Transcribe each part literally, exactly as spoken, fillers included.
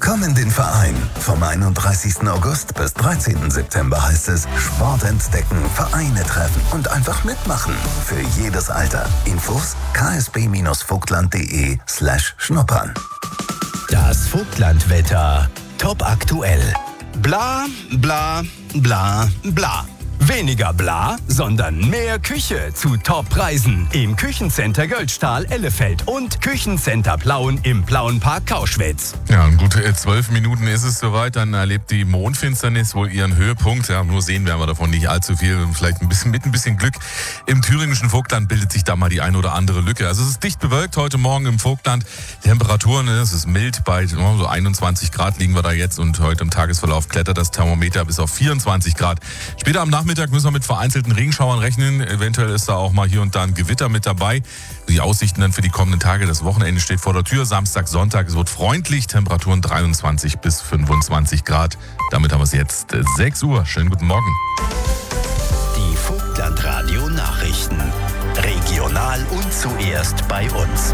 Komm in den Verein. Vom einunddreißigsten August bis dreizehnten September heißt es Sport entdecken, Vereine treffen und einfach mitmachen. Für jedes Alter. Infos ksb-vogtland.de slash schnuppern. Das Vogtlandwetter. Top aktuell. Bla, bla, bla, bla. Weniger bla, sondern mehr Küche zu Top-Preisen im Küchencenter Göldstahl Ellefeld und Küchencenter Plauen im Plauenpark Kauschwitz. Ja, in gut zwölf Minuten ist es soweit, dann erlebt die Mondfinsternis wohl ihren Höhepunkt. Ja, nur sehen werden wir davon nicht allzu viel, vielleicht ein bisschen mit ein bisschen Glück. Im thüringischen Vogtland bildet sich da mal die ein oder andere Lücke. Also es ist dicht bewölkt heute Morgen im Vogtland. Die Temperaturen, es ist mild, bei so einundzwanzig Grad liegen wir da jetzt und heute im Tagesverlauf klettert das Thermometer bis auf vierundzwanzig Grad. Später am Nachmittag müssen wir mit vereinzelten Regenschauern rechnen. Eventuell ist da auch mal hier und da ein Gewitter mit dabei. Die Aussichten dann für die kommenden Tage. Das Wochenende steht vor der Tür. Samstag, Sonntag. Es wird freundlich. Temperaturen dreiundzwanzig bis fünfundzwanzig Grad. Damit haben wir es jetzt sechs Uhr. Schönen guten Morgen. Die Vogtlandradio Nachrichten. Regional und zuerst bei uns.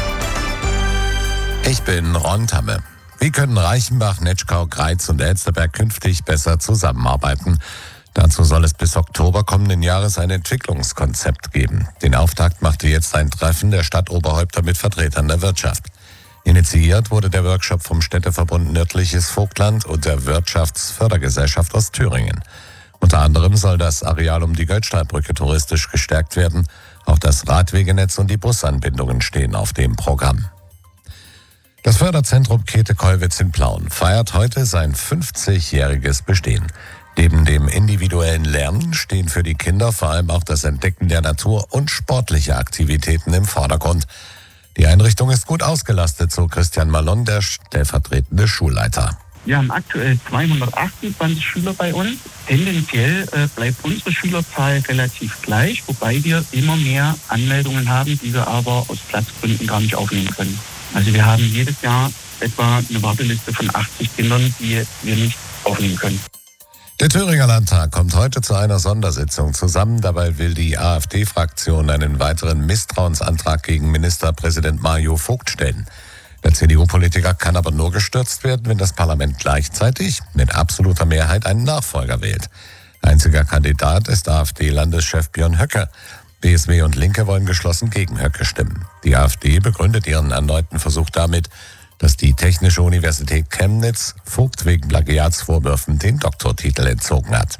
Ich bin Ron Tamme. Wie können Reichenbach, Netschkau, Greiz und Elsterberg künftig besser zusammenarbeiten? Dazu soll es bis Oktober kommenden Jahres ein Entwicklungskonzept geben. Den Auftakt machte jetzt ein Treffen der Stadtoberhäupter mit Vertretern der Wirtschaft. Initiiert wurde der Workshop vom Städteverbund Nördliches Vogtland und der Wirtschaftsfördergesellschaft aus Thüringen. Unter anderem soll das Areal um die Göldstahlbrücke touristisch gestärkt werden. Auch das Radwegenetz und die Busanbindungen stehen auf dem Programm. Das Förderzentrum Käthe-Kollwitz in Plauen feiert heute sein fünfzigjähriges Bestehen. Neben dem individuellen Lernen stehen für die Kinder vor allem auch das Entdecken der Natur und sportliche Aktivitäten im Vordergrund. Die Einrichtung ist gut ausgelastet, so Christian Malon, der stellvertretende Schulleiter. Wir haben aktuell zweihundertachtundzwanzig Schüler bei uns. Tendenziell äh, bleibt unsere Schülerzahl relativ gleich, wobei wir immer mehr Anmeldungen haben, die wir aber aus Platzgründen gar nicht aufnehmen können. Also wir haben jedes Jahr etwa eine Warteliste von achtzig Kindern, die wir nicht aufnehmen können. Der Thüringer Landtag kommt heute zu einer Sondersitzung zusammen. Dabei will die AfD-Fraktion einen weiteren Misstrauensantrag gegen Ministerpräsident Mario Vogt stellen. Der C D U-Politiker kann aber nur gestürzt werden, wenn das Parlament gleichzeitig mit absoluter Mehrheit einen Nachfolger wählt. Einziger Kandidat ist AfD-Landeschef Björn Höcke. B S W und Linke wollen geschlossen gegen Höcke stimmen. Die AfD begründet ihren erneuten Versuch damit, dass die Technische Universität Chemnitz Vogt wegen Plagiatsvorwürfen den Doktortitel entzogen hat.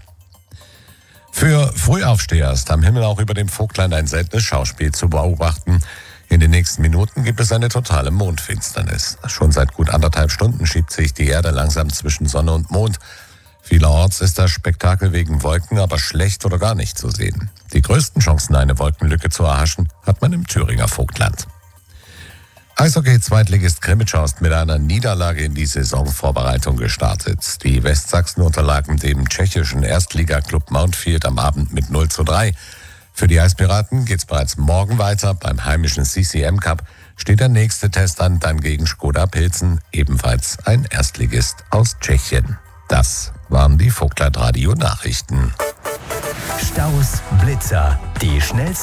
Für Frühaufsteher ist am Himmel auch über dem Vogtland ein seltenes Schauspiel zu beobachten. In den nächsten Minuten gibt es eine totale Mondfinsternis. Schon seit gut anderthalb Stunden schiebt sich die Erde langsam zwischen Sonne und Mond. Vielerorts ist das Spektakel wegen Wolken aber schlecht oder gar nicht zu sehen. Die größten Chancen, eine Wolkenlücke zu erhaschen, hat man im Thüringer Vogtland. Eishockey-Zweitligist Krimitschau ist mit einer Niederlage in die Saisonvorbereitung gestartet. Die Westsachsen unterlagen dem tschechischen Erstligaklub Mountfield am Abend mit null zu drei. Für die Eispiraten geht's bereits morgen weiter. Beim heimischen C C M Cup steht der nächste Test an, dann gegen Škoda Pilzen, ebenfalls ein Erstligist aus Tschechien. Das waren die Vogtlandradio Nachrichten. Staus, Blitzer, die schnellsten